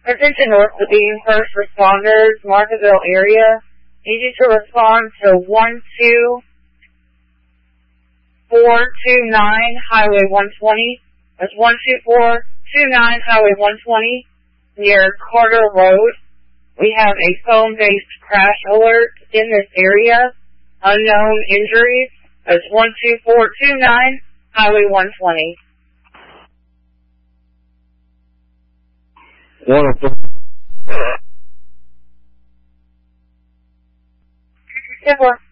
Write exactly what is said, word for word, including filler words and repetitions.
Attention North Sabine first responders, Markaville area. Need you to respond to one two four two nine Highway one twenty. That's one two four two nine Highway one twenty near Carter Road. We have a phone-based crash alert in this area. Unknown injuries. That's one two four two nine Highway one twenty. Wonderful. Good work.